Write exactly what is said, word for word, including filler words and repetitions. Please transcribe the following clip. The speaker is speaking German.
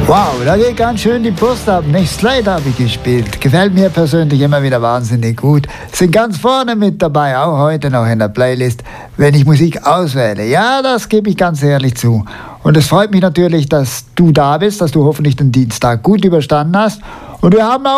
Wow, da geht ganz schön die Post ab. Nicht Slate habe ich gespielt. Gefällt mir persönlich immer wieder wahnsinnig gut. Sind ganz vorne mit dabei, auch heute noch in der Playlist, wenn ich Musik auswähle. Ja, das gebe ich ganz ehrlich zu. Und es freut mich natürlich, dass du da bist, dass du hoffentlich den Dienstag gut überstanden hast. Und wir haben auch